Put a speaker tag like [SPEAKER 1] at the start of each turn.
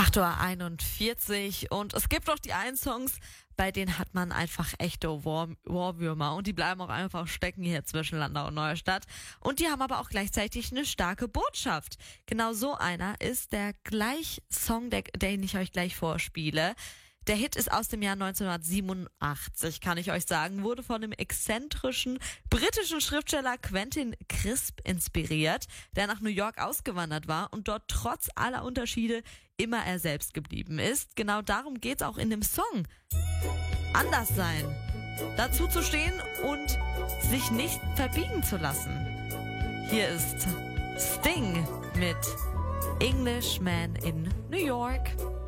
[SPEAKER 1] 8:41 Uhr und es gibt auch die einen Songs, bei denen hat man einfach echte Ohrwürmer und die bleiben auch einfach stecken hier zwischen Landau und Neustadt. Und die haben aber auch gleichzeitig eine starke Botschaft. Genau so einer ist der Song, den ich euch gleich vorspiele. Der Hit ist aus dem Jahr 1987, kann ich euch sagen, wurde von dem exzentrischen britischen Schriftsteller Quentin Crisp inspiriert, der nach New York ausgewandert war und dort trotz aller Unterschiede immer er selbst geblieben ist. Genau darum geht's auch in dem Song. Anders sein, dazu zu stehen und sich nicht verbiegen zu lassen. Hier ist Sting mit Englishman in New York.